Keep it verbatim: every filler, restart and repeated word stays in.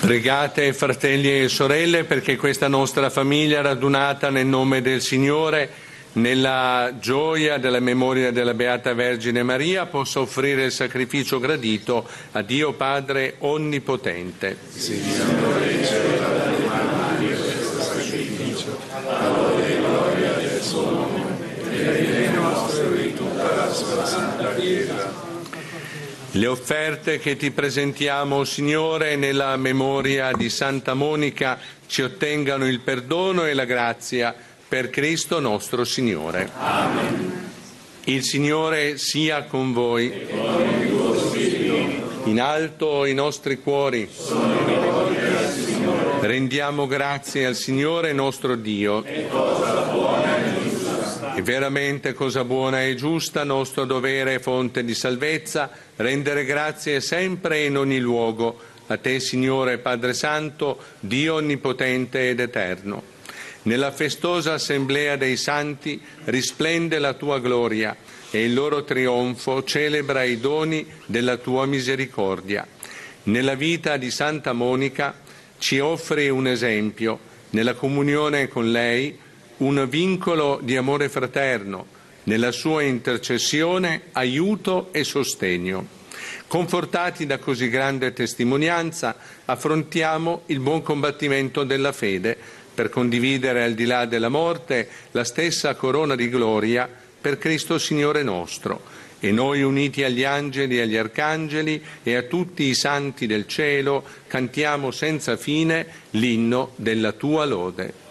Pregate, fratelli e sorelle, perché questa nostra famiglia radunata nel nome del Signore, nella gioia della memoria della Beata Vergine Maria, possa offrire il sacrificio gradito a Dio Padre Onnipotente. Sì, Signore, riceva da mano questo sacrificio, allora e gloria del suo nome, e per il nostro e di tutta la sua santa Chiesa. Le offerte che ti presentiamo, Signore, nella memoria di Santa Monica, ci ottengano il perdono e la grazia per Cristo nostro Signore. Amen. Il Signore sia con voi. E con il tuo spirito. In alto i nostri cuori. Sono rivolti al Signore. Rendiamo grazie al Signore nostro Dio. E cosa buona e giusta. È veramente cosa buona e giusta, nostro dovere e fonte di salvezza, rendere grazie sempre e in ogni luogo a te, Signore Padre Santo, Dio onnipotente ed eterno. Nella festosa assemblea dei santi risplende la tua gloria e il loro trionfo celebra i doni della tua misericordia. Nella vita di Santa Monica ci offri un esempio, nella comunione con lei un vincolo di amore fraterno, nella sua intercessione aiuto e sostegno. Confortati da così grande testimonianza, affrontiamo il buon combattimento della fede per condividere al di là della morte la stessa corona di gloria per Cristo Signore nostro. E noi, uniti agli angeli e agli arcangeli e a tutti i santi del cielo, cantiamo senza fine l'inno della tua lode.